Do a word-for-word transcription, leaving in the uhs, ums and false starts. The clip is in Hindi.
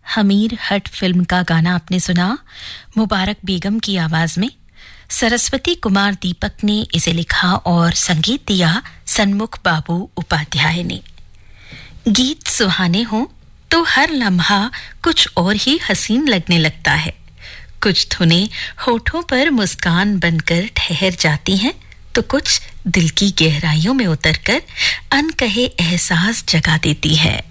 हमीर हट फिल्म का गाना आपने सुना मुबारक बेगम की आवाज में। सरस्वती कुमार दीपक ने इसे लिखा और संगीत दिया सन्मुख बाबू उपाध्याय ने। गीत सुहाने हों तो हर लम्हा कुछ और ही हसीन लगने लगता है। कुछ धुनें होठों पर मुस्कान बनकर ठहर जाती हैं तो कुछ दिल की गहराइयों में उतरकर अनकहे एहसास जगा देती है।